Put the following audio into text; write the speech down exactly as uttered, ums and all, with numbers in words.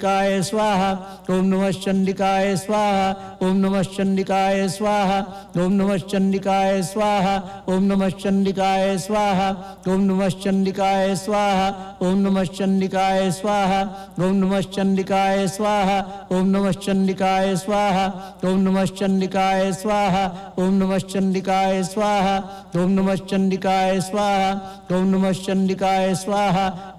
काय स्वाहा ओम नमः चंडिकाय स्वाहा ओम नमः चंडिकाय स्वाहा ओम नमः चंडिकाय स्वाहा ओम नमः चंडिकाय स्वाहा ओम नमः चंडिकाय स्वाहा ओम नमः चंडिकाय स्वाहा ओम नमः चंडिकाय स्वाहा ओम नमः चंडिकाय स्वाहा ओम नमः चंडिकाय स्वाहा ओम नमः चंडिकाय स्वाहा ओम नमः चंडिकाय स्वाहा ओम नमः चंडिकाय स्वाहा